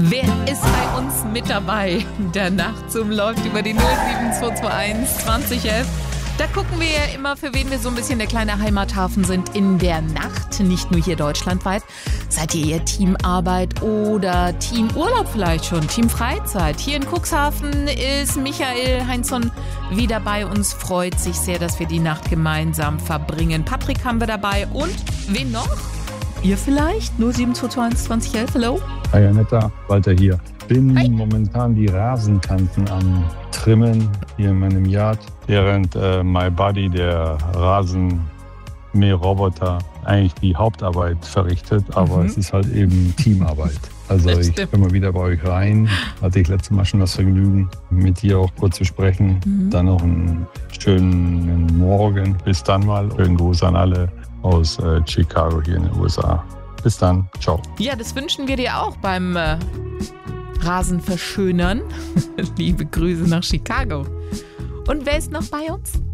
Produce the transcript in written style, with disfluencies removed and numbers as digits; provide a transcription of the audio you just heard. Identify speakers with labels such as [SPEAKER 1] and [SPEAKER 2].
[SPEAKER 1] Wer ist bei uns mit dabei? Der Nachtzug läuft über die 07221 2011. Da gucken wir ja immer, für wen wir so ein bisschen der kleine Heimathafen sind in der Nacht. Nicht nur hier deutschlandweit. Seid ihr eher Teamarbeit oder Teamurlaub vielleicht schon? Team Freizeit? Hier in Cuxhaven ist Michael Heinzson wieder bei uns. Freut sich sehr, dass wir die Nacht gemeinsam verbringen. Patrick haben wir dabei und wen noch? Ihr vielleicht? 07221 2011, hello?
[SPEAKER 2] Hi Anetta, Walter hier. Bin momentan die Rasenkanten am Trimmen hier in meinem Yard, während My Buddy, der Rasenmäherroboter, eigentlich die Hauptarbeit verrichtet, aber es ist halt eben Teamarbeit. Also ich komme mal wieder bei euch rein. Hatte ich letztes Mal schon das Vergnügen, mit dir auch kurz zu sprechen. Dann noch einen schönen Morgen. Bis dann mal. Schönen Gruß an alle aus Chicago hier in den USA. Bis dann. Ciao.
[SPEAKER 1] Ja, das wünschen wir dir auch beim Rasen verschönern. Liebe Grüße nach Chicago. Und wer ist noch bei uns?